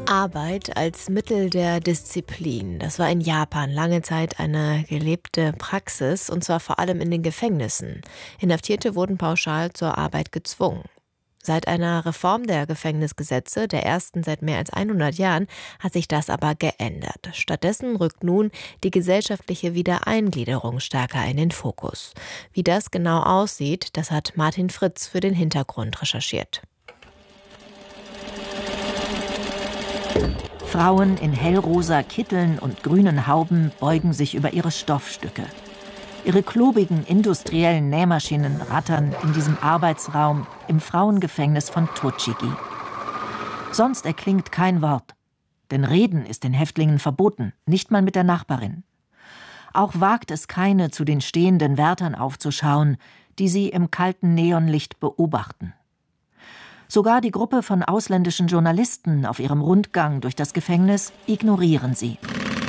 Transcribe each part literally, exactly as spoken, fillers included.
Arbeit als Mittel der Disziplin. Das war in Japan lange Zeit eine gelebte Praxis, und zwar vor allem in den Gefängnissen. Inhaftierte wurden pauschal zur Arbeit gezwungen. Seit einer Reform der Gefängnisgesetze, der ersten seit mehr als hundert Jahren, hat sich das aber geändert. Stattdessen rückt nun die gesellschaftliche Wiedereingliederung stärker in den Fokus. Wie das genau aussieht, das hat Martin Fritz für den Hintergrund recherchiert. Frauen in hellrosa Kitteln und grünen Hauben beugen sich über ihre Stoffstücke. Ihre klobigen industriellen Nähmaschinen rattern in diesem Arbeitsraum im Frauengefängnis von Tochigi. Sonst erklingt kein Wort, denn Reden ist den Häftlingen verboten, nicht mal mit der Nachbarin. Auch wagt es keine, zu den stehenden Wärtern aufzuschauen, die sie im kalten Neonlicht beobachten. Sogar die Gruppe von ausländischen Journalisten auf ihrem Rundgang durch das Gefängnis ignorieren sie.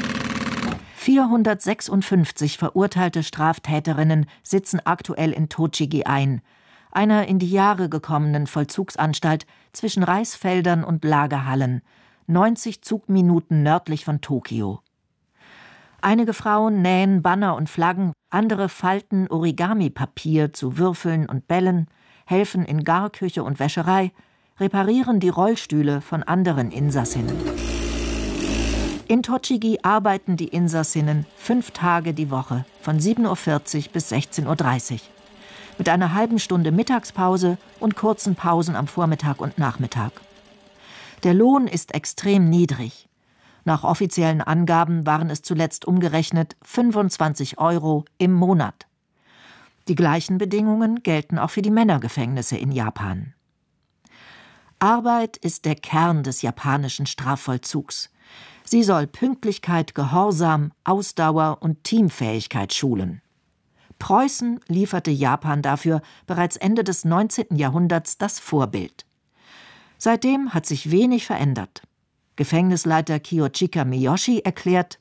vierhundertsechsundfünfzig verurteilte Straftäterinnen sitzen aktuell in Tochigi ein, einer in die Jahre gekommenen Vollzugsanstalt zwischen Reisfeldern und Lagerhallen, neunzig Zugminuten nördlich von Tokio. Einige Frauen nähen Banner und Flaggen, andere falten Origami-Papier zu Würfeln und Bällen, helfen in Garküche und Wäscherei, reparieren die Rollstühle von anderen Insassinnen. In Tochigi arbeiten die Insassinnen fünf Tage die Woche, von sieben Uhr vierzig bis sechzehn Uhr dreißig, mit einer halben Stunde Mittagspause und kurzen Pausen am Vormittag und Nachmittag. Der Lohn ist extrem niedrig. Nach offiziellen Angaben waren es zuletzt umgerechnet fünfundzwanzig Euro im Monat. Die gleichen Bedingungen gelten auch für die Männergefängnisse in Japan. Arbeit ist der Kern des japanischen Strafvollzugs. Sie soll Pünktlichkeit, Gehorsam, Ausdauer und Teamfähigkeit schulen. Preußen lieferte Japan dafür bereits Ende des neunzehnten Jahrhunderts das Vorbild. Seitdem hat sich wenig verändert. Gefängnisleiter Kiyochika Miyoshi erklärt: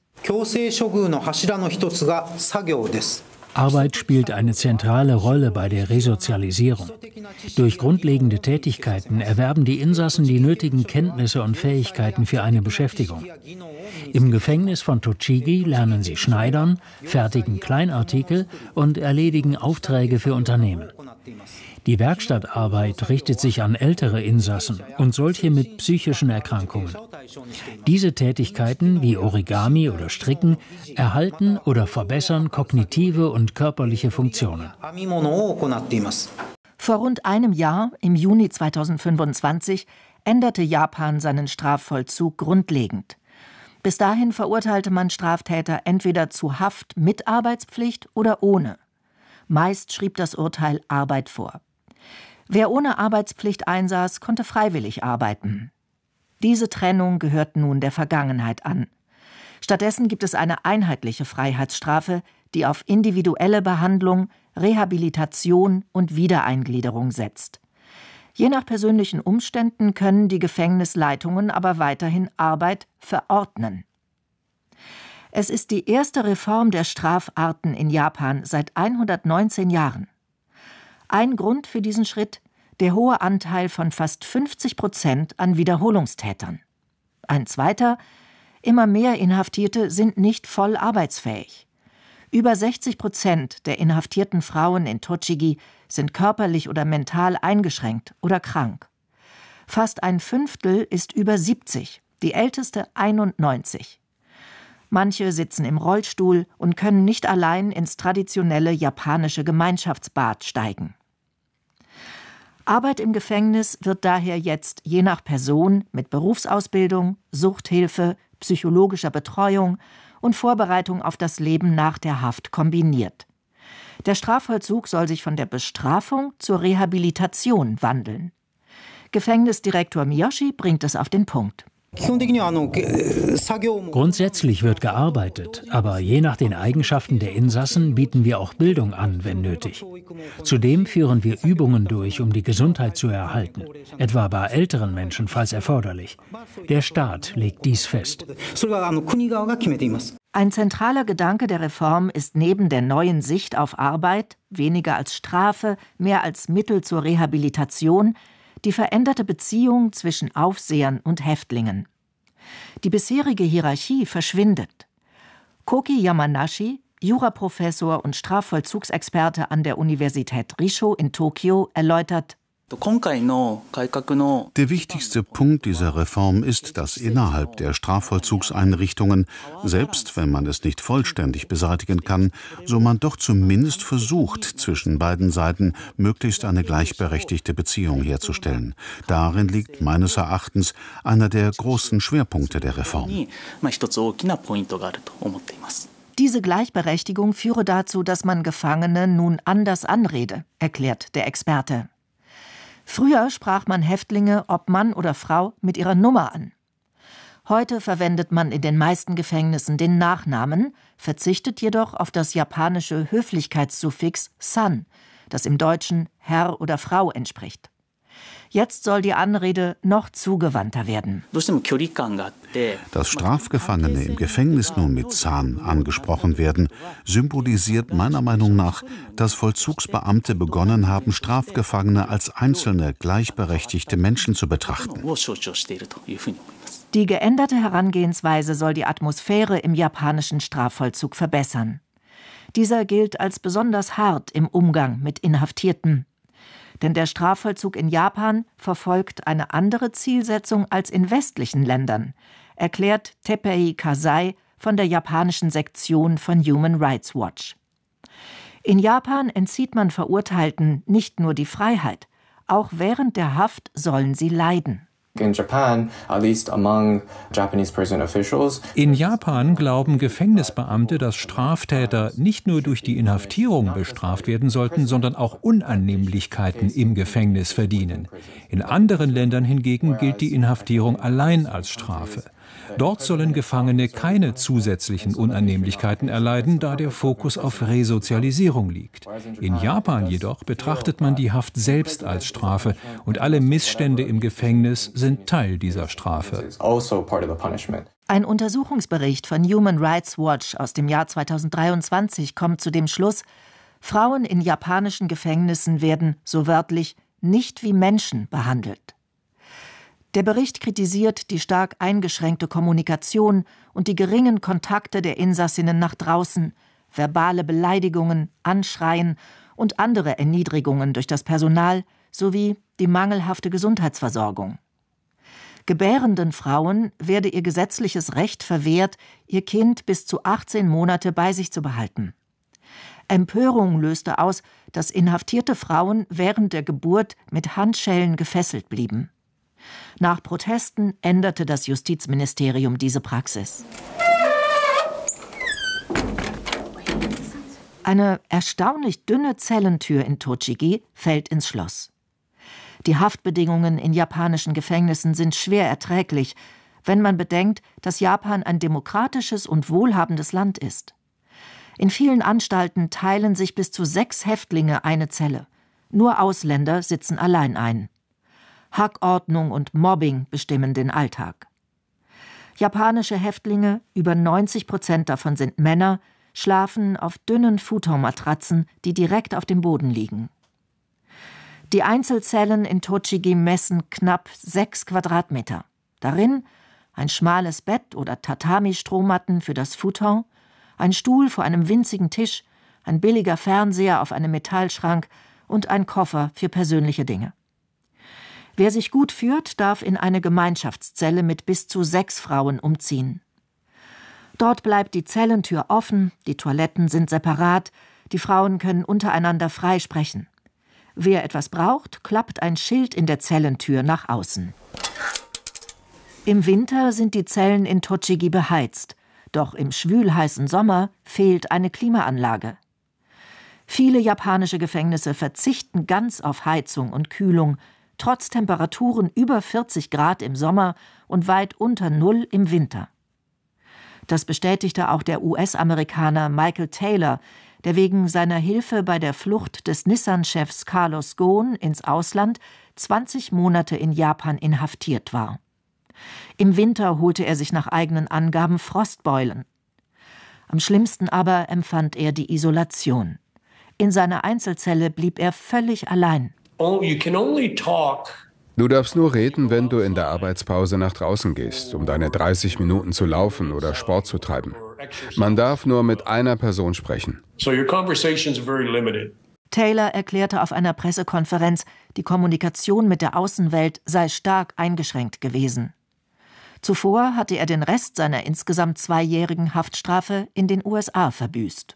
Arbeit spielt eine zentrale Rolle bei der Resozialisierung. Durch grundlegende Tätigkeiten erwerben die Insassen die nötigen Kenntnisse und Fähigkeiten für eine Beschäftigung. Im Gefängnis von Tochigi lernen sie schneidern, fertigen Kleinartikel und erledigen Aufträge für Unternehmen. Die Werkstattarbeit richtet sich an ältere Insassen und solche mit psychischen Erkrankungen. Diese Tätigkeiten wie Origami oder Stricken erhalten oder verbessern kognitive und körperliche Funktionen. Vor rund einem Jahr, im Juni zweitausendfünfundzwanzig, änderte Japan seinen Strafvollzug grundlegend. Bis dahin verurteilte man Straftäter entweder zu Haft mit Arbeitspflicht oder ohne. Meist schrieb das Urteil Arbeit vor. Wer ohne Arbeitspflicht einsaß, konnte freiwillig arbeiten. Diese Trennung gehört nun der Vergangenheit an. Stattdessen gibt es eine einheitliche Freiheitsstrafe, die auf individuelle Behandlung, Rehabilitation und Wiedereingliederung setzt. Je nach persönlichen Umständen können die Gefängnisleitungen aber weiterhin Arbeit verordnen. Es ist die erste Reform der Strafarten in Japan seit hundertneunzehn Jahren. Ein Grund für diesen Schritt: der hohe Anteil von fast fünfzig Prozent an Wiederholungstätern. Ein zweiter: immer mehr Inhaftierte sind nicht voll arbeitsfähig. Über sechzig Prozent der inhaftierten Frauen in Tochigi sind körperlich oder mental eingeschränkt oder krank. Fast ein Fünftel ist über siebzig, die älteste einundneunzig. Manche sitzen im Rollstuhl und können nicht allein ins traditionelle japanische Gemeinschaftsbad steigen. Arbeit im Gefängnis wird daher jetzt je nach Person mit Berufsausbildung, Suchthilfe, psychologischer Betreuung und Vorbereitung auf das Leben nach der Haft kombiniert. Der Strafvollzug soll sich von der Bestrafung zur Rehabilitation wandeln. Gefängnisdirektor Miyoshi bringt es auf den Punkt. Grundsätzlich wird gearbeitet, aber je nach den Eigenschaften der Insassen bieten wir auch Bildung an, wenn nötig. Zudem führen wir Übungen durch, um die Gesundheit zu erhalten, etwa bei älteren Menschen, falls erforderlich. Der Staat legt dies fest. Ein zentraler Gedanke der Reform ist neben der neuen Sicht auf Arbeit, weniger als Strafe, mehr als Mittel zur Rehabilitation, die veränderte Beziehung zwischen Aufsehern und Häftlingen. Die bisherige Hierarchie verschwindet. Koki Yamanashi, Juraprofessor und Strafvollzugsexperte an der Universität Risho in Tokio, erläutert: Der wichtigste Punkt dieser Reform ist, dass innerhalb der Strafvollzugseinrichtungen, selbst wenn man es nicht vollständig beseitigen kann, so man doch zumindest versucht, zwischen beiden Seiten möglichst eine gleichberechtigte Beziehung herzustellen. Darin liegt meines Erachtens einer der großen Schwerpunkte der Reform. Diese Gleichberechtigung führe dazu, dass man Gefangene nun anders anrede, erklärt der Experte. Früher sprach man Häftlinge, ob Mann oder Frau, mit ihrer Nummer an. Heute verwendet man in den meisten Gefängnissen den Nachnamen, verzichtet jedoch auf das japanische Höflichkeitssuffix san, das im Deutschen Herr oder Frau entspricht. Jetzt soll die Anrede noch zugewandter werden. Dass Strafgefangene im Gefängnis nun mit San angesprochen werden, symbolisiert meiner Meinung nach, dass Vollzugsbeamte begonnen haben, Strafgefangene als einzelne, gleichberechtigte Menschen zu betrachten. Die geänderte Herangehensweise soll die Atmosphäre im japanischen Strafvollzug verbessern. Dieser gilt als besonders hart im Umgang mit Inhaftierten. Denn der Strafvollzug in Japan verfolgt eine andere Zielsetzung als in westlichen Ländern, erklärt Teppei Kasai von der japanischen Sektion von Human Rights Watch. In Japan entzieht man Verurteilten nicht nur die Freiheit, auch während der Haft sollen sie leiden. In Japan, at least among Japanese prison officials. In Japan glauben Gefängnisbeamte, dass Straftäter nicht nur durch die Inhaftierung bestraft werden sollten, sondern auch Unannehmlichkeiten im Gefängnis verdienen. In anderen Ländern hingegen gilt die Inhaftierung allein als Strafe. Dort sollen Gefangene keine zusätzlichen Unannehmlichkeiten erleiden, da der Fokus auf Resozialisierung liegt. In Japan jedoch betrachtet man die Haft selbst als Strafe und alle Missstände im Gefängnis sind Teil dieser Strafe. Ein Untersuchungsbericht von Human Rights Watch aus dem Jahr zweitausenddreiundzwanzig kommt zu dem Schluss, Frauen in japanischen Gefängnissen werden, so wörtlich, nicht wie Menschen behandelt. Der Bericht kritisiert die stark eingeschränkte Kommunikation und die geringen Kontakte der Insassinnen nach draußen, verbale Beleidigungen, Anschreien und andere Erniedrigungen durch das Personal sowie die mangelhafte Gesundheitsversorgung. Gebärenden Frauen werde ihr gesetzliches Recht verwehrt, ihr Kind bis zu achtzehn Monate bei sich zu behalten. Empörung löste aus, dass inhaftierte Frauen während der Geburt mit Handschellen gefesselt blieben. Nach Protesten änderte das Justizministerium diese Praxis. Eine erstaunlich dünne Zellentür in Tochigi fällt ins Schloss. Die Haftbedingungen in japanischen Gefängnissen sind schwer erträglich, wenn man bedenkt, dass Japan ein demokratisches und wohlhabendes Land ist. In vielen Anstalten teilen sich bis zu sechs Häftlinge eine Zelle. Nur Ausländer sitzen allein ein. Hackordnung und Mobbing bestimmen den Alltag. Japanische Häftlinge, über neunzig Prozent davon sind Männer, schlafen auf dünnen Futonmatratzen, die direkt auf dem Boden liegen. Die Einzelzellen in Tochigi messen knapp sechs Quadratmeter. Darin ein schmales Bett oder Tatami-Strohmatten für das Futon, ein Stuhl vor einem winzigen Tisch, ein billiger Fernseher auf einem Metallschrank und ein Koffer für persönliche Dinge. Wer sich gut führt, darf in eine Gemeinschaftszelle mit bis zu sechs Frauen umziehen. Dort bleibt die Zellentür offen, die Toiletten sind separat, die Frauen können untereinander frei sprechen. Wer etwas braucht, klappt ein Schild in der Zellentür nach außen. Im Winter sind die Zellen in Tochigi beheizt, doch im schwülheißen Sommer fehlt eine Klimaanlage. Viele japanische Gefängnisse verzichten ganz auf Heizung und Kühlung, trotz Temperaturen über vierzig Grad im Sommer und weit unter Null im Winter. Das bestätigte auch der U S-Amerikaner Michael Taylor, der wegen seiner Hilfe bei der Flucht des Nissan-Chefs Carlos Ghosn ins Ausland zwanzig Monate in Japan inhaftiert war. Im Winter holte er sich nach eigenen Angaben Frostbeulen. Am schlimmsten aber empfand er die Isolation. In seiner Einzelzelle blieb er völlig allein. Du darfst nur reden, wenn du in der Arbeitspause nach draußen gehst, um deine dreißig Minuten zu laufen oder Sport zu treiben. Man darf nur mit einer Person sprechen. Taylor erklärte auf einer Pressekonferenz, die Kommunikation mit der Außenwelt sei stark eingeschränkt gewesen. Zuvor hatte er den Rest seiner insgesamt zweijährigen Haftstrafe in den U S A verbüßt.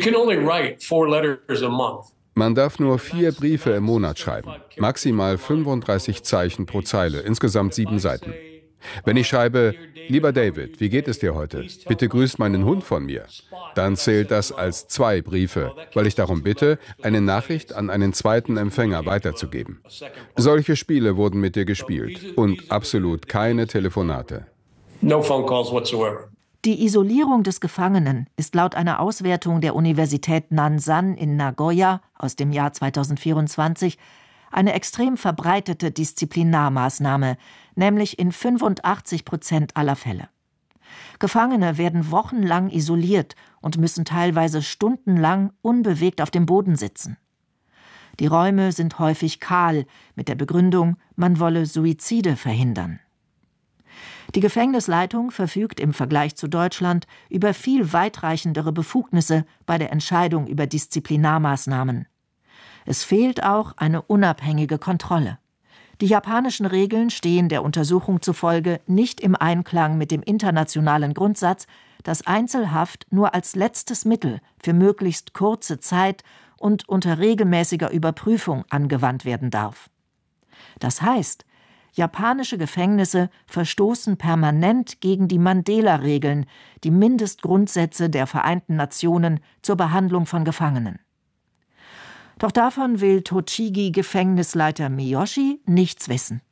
Man darf nur vier Briefe im Monat schreiben, maximal fünfunddreißig Zeichen pro Zeile, insgesamt sieben Seiten. Wenn ich schreibe, lieber David, wie geht es dir heute? Bitte grüßt meinen Hund von mir. Dann zählt das als zwei Briefe, weil ich darum bitte, eine Nachricht an einen zweiten Empfänger weiterzugeben. Solche Spiele wurden mit dir gespielt und absolut keine Telefonate. No phone calls whatsoever. Die Isolierung des Gefangenen ist laut einer Auswertung der Universität Nansan in Nagoya aus dem Jahr zweitausendvierundzwanzig eine extrem verbreitete Disziplinarmaßnahme, nämlich in fünfundachtzig Prozent aller Fälle. Gefangene werden wochenlang isoliert und müssen teilweise stundenlang unbewegt auf dem Boden sitzen. Die Räume sind häufig kahl, mit der Begründung, man wolle Suizide verhindern. Die Gefängnisleitung verfügt im Vergleich zu Deutschland über viel weitreichendere Befugnisse bei der Entscheidung über Disziplinarmaßnahmen. Es fehlt auch eine unabhängige Kontrolle. Die japanischen Regeln stehen der Untersuchung zufolge nicht im Einklang mit dem internationalen Grundsatz, dass Einzelhaft nur als letztes Mittel für möglichst kurze Zeit und unter regelmäßiger Überprüfung angewandt werden darf. Das heißt, japanische Gefängnisse verstoßen permanent gegen die Mandela-Regeln, die Mindestgrundsätze der Vereinten Nationen zur Behandlung von Gefangenen. Doch davon will Tochigi-Gefängnisleiter Miyoshi nichts wissen.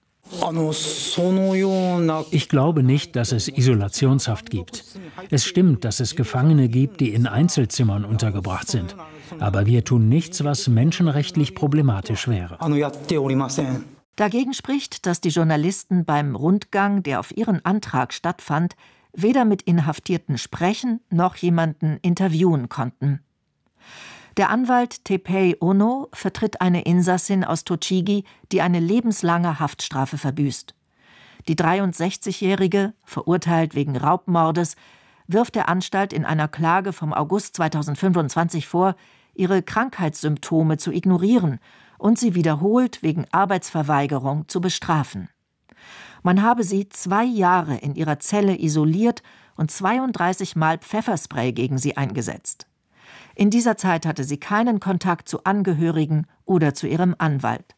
Ich glaube nicht, dass es Isolationshaft gibt. Es stimmt, dass es Gefangene gibt, die in Einzelzimmern untergebracht sind. Aber wir tun nichts, was menschenrechtlich problematisch wäre. Dagegen spricht, dass die Journalisten beim Rundgang, der auf ihren Antrag stattfand, weder mit Inhaftierten sprechen noch jemanden interviewen konnten. Der Anwalt Teppei Ono vertritt eine Insassin aus Tochigi, die eine lebenslange Haftstrafe verbüßt. Die dreiundsechzigjährige, verurteilt wegen Raubmordes, wirft der Anstalt in einer Klage vom August zweitausendfünfundzwanzig vor, ihre Krankheitssymptome zu ignorieren und sie wiederholt wegen Arbeitsverweigerung zu bestrafen. Man habe sie zwei Jahre in ihrer Zelle isoliert und zweiunddreißig Mal Pfefferspray gegen sie eingesetzt. In dieser Zeit hatte sie keinen Kontakt zu Angehörigen oder zu ihrem Anwalt.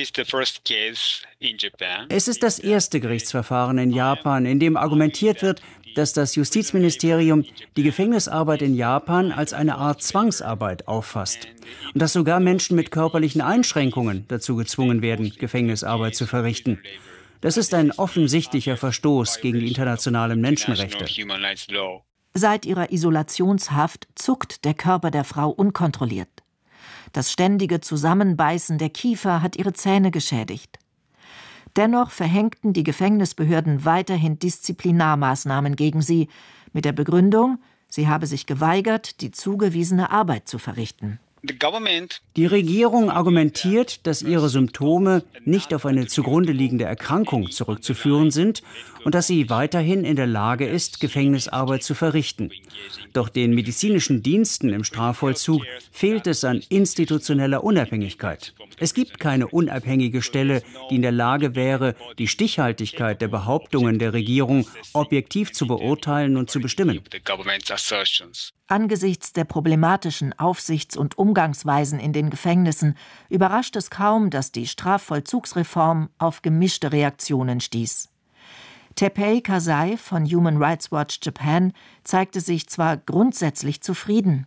Es ist das erste Gerichtsverfahren in Japan, in dem argumentiert wird, dass das Justizministerium die Gefängnisarbeit in Japan als eine Art Zwangsarbeit auffasst und dass sogar Menschen mit körperlichen Einschränkungen dazu gezwungen werden, Gefängnisarbeit zu verrichten. Das ist ein offensichtlicher Verstoß gegen die internationalen Menschenrechte. Seit ihrer Isolationshaft zuckt der Körper der Frau unkontrolliert. Das ständige Zusammenbeißen der Kiefer hat ihre Zähne geschädigt. Dennoch verhängten die Gefängnisbehörden weiterhin Disziplinarmaßnahmen gegen sie, mit der Begründung, sie habe sich geweigert, die zugewiesene Arbeit zu verrichten. Die Regierung argumentiert, dass ihre Symptome nicht auf eine zugrunde liegende Erkrankung zurückzuführen sind und dass sie weiterhin in der Lage ist, Gefängnisarbeit zu verrichten. Doch den medizinischen Diensten im Strafvollzug fehlt es an institutioneller Unabhängigkeit. Es gibt keine unabhängige Stelle, die in der Lage wäre, die Stichhaltigkeit der Behauptungen der Regierung objektiv zu beurteilen und zu bestimmen. Angesichts der problematischen Aufsichts- und Umgangsweisen in den Gefängnissen überrascht es kaum, dass die Strafvollzugsreform auf gemischte Reaktionen stieß. Teppei Kasai von Human Rights Watch Japan zeigte sich zwar grundsätzlich zufrieden.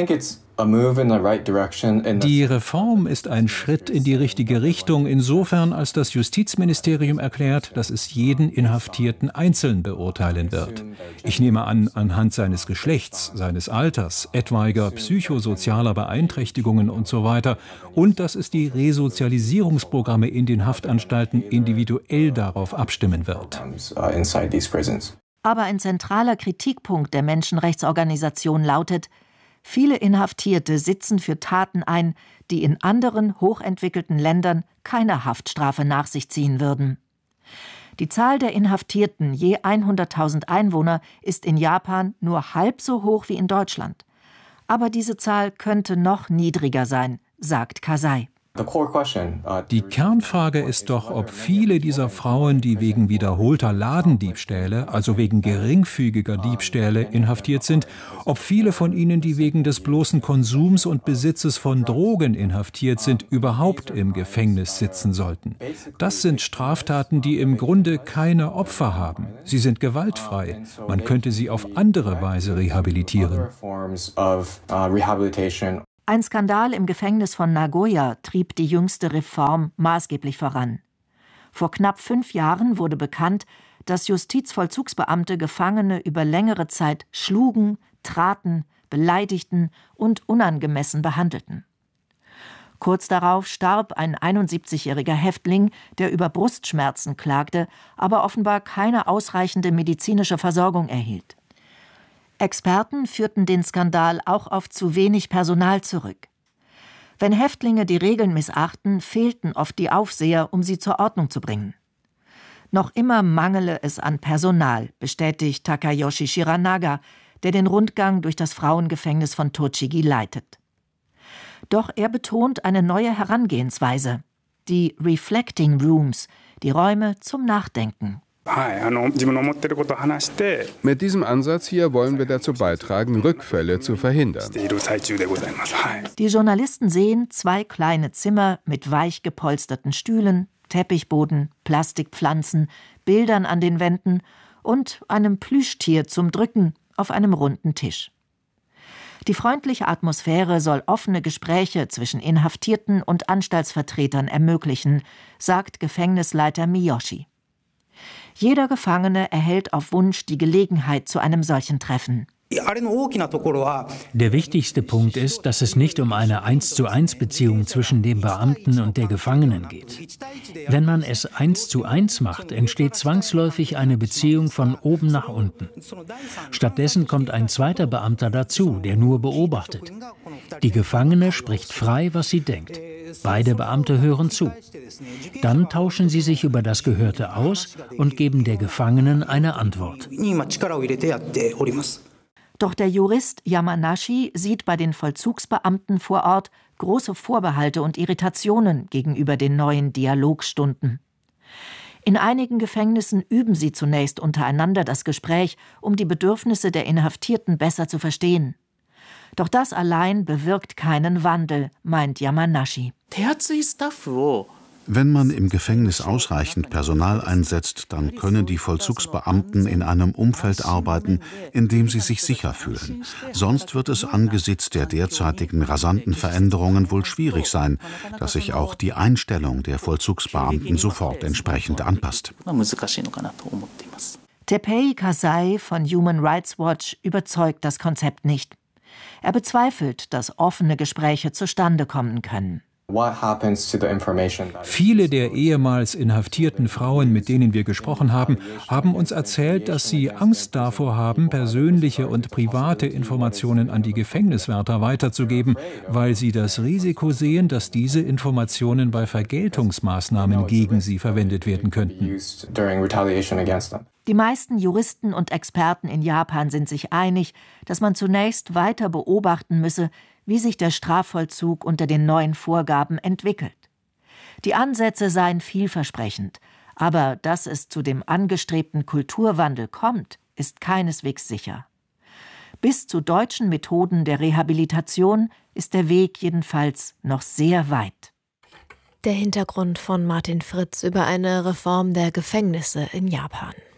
Die Reform ist ein Schritt in die richtige Richtung, insofern als das Justizministerium erklärt, dass es jeden Inhaftierten einzeln beurteilen wird. Ich nehme an, anhand seines Geschlechts, seines Alters, etwaiger psychosozialer Beeinträchtigungen und so weiter, und dass es die Resozialisierungsprogramme in den Haftanstalten individuell darauf abstimmen wird. Aber ein zentraler Kritikpunkt der Menschenrechtsorganisation lautet: Viele Inhaftierte sitzen für Taten ein, die in anderen hochentwickelten Ländern keine Haftstrafe nach sich ziehen würden. Die Zahl der Inhaftierten je hunderttausend Einwohner ist in Japan nur halb so hoch wie in Deutschland. Aber diese Zahl könnte noch niedriger sein, sagt Kasai. Die Kernfrage ist doch, ob viele dieser Frauen, die wegen wiederholter Ladendiebstähle, also wegen geringfügiger Diebstähle, inhaftiert sind, ob viele von ihnen, die wegen des bloßen Konsums und Besitzes von Drogen inhaftiert sind, überhaupt im Gefängnis sitzen sollten. Das sind Straftaten, die im Grunde keine Opfer haben. Sie sind gewaltfrei. Man könnte sie auf andere Weise rehabilitieren. Ein Skandal im Gefängnis von Nagoya trieb die jüngste Reform maßgeblich voran. Vor knapp fünf Jahren wurde bekannt, dass Justizvollzugsbeamte Gefangene über längere Zeit schlugen, traten, beleidigten und unangemessen behandelten. Kurz darauf starb ein einundsiebzigjähriger Häftling, der über Brustschmerzen klagte, aber offenbar keine ausreichende medizinische Versorgung erhielt. Experten führten den Skandal auch auf zu wenig Personal zurück. Wenn Häftlinge die Regeln missachten, fehlten oft die Aufseher, um sie zur Ordnung zu bringen. Noch immer mangele es an Personal, bestätigt Takayoshi Shiranaga, der den Rundgang durch das Frauengefängnis von Tochigi leitet. Doch er betont eine neue Herangehensweise, die Reflecting Rooms, die Räume zum Nachdenken. Mit diesem Ansatz hier wollen wir dazu beitragen, Rückfälle zu verhindern. Die Journalisten sehen zwei kleine Zimmer mit weich gepolsterten Stühlen, Teppichboden, Plastikpflanzen, Bildern an den Wänden und einem Plüschtier zum Drücken auf einem runden Tisch. Die freundliche Atmosphäre soll offene Gespräche zwischen Inhaftierten und Anstaltsvertretern ermöglichen, sagt Gefängnisleiter Miyoshi. Jeder Gefangene erhält auf Wunsch die Gelegenheit zu einem solchen Treffen. Der wichtigste Punkt ist, dass es nicht um eine eins zu eins Beziehung zwischen dem Beamten und der Gefangenen geht. Wenn man es eins zu eins macht, entsteht zwangsläufig eine Beziehung von oben nach unten. Stattdessen kommt ein zweiter Beamter dazu, der nur beobachtet. Die Gefangene spricht frei, was sie denkt. Beide Beamte hören zu. Dann tauschen sie sich über das Gehörte aus und geben der Gefangenen eine Antwort. Doch der Jurist Yamanashi sieht bei den Vollzugsbeamten vor Ort große Vorbehalte und Irritationen gegenüber den neuen Dialogstunden. In einigen Gefängnissen üben sie zunächst untereinander das Gespräch, um die Bedürfnisse der Inhaftierten besser zu verstehen. Doch das allein bewirkt keinen Wandel, meint Yamanashi. Wenn man im Gefängnis ausreichend Personal einsetzt, dann können die Vollzugsbeamten in einem Umfeld arbeiten, in dem sie sich sicher fühlen. Sonst wird es angesichts der derzeitigen rasanten Veränderungen wohl schwierig sein, dass sich auch die Einstellung der Vollzugsbeamten sofort entsprechend anpasst. Teppei Kasai von Human Rights Watch überzeugt das Konzept nicht. Er bezweifelt, dass offene Gespräche zustande kommen können. Viele der ehemals inhaftierten Frauen, mit denen wir gesprochen haben, haben uns erzählt, dass sie Angst davor haben, persönliche und private Informationen an die Gefängniswärter weiterzugeben, weil sie das Risiko sehen, dass diese Informationen bei Vergeltungsmaßnahmen gegen sie verwendet werden könnten. Die meisten Juristen und Experten in Japan sind sich einig, dass man zunächst weiter beobachten müsse, wie sich der Strafvollzug unter den neuen Vorgaben entwickelt. Die Ansätze seien vielversprechend, aber dass es zu dem angestrebten Kulturwandel kommt, ist keineswegs sicher. Bis zu deutschen Methoden der Rehabilitation ist der Weg jedenfalls noch sehr weit. Der Hintergrund von Martin Fritz über eine Reform der Gefängnisse in Japan.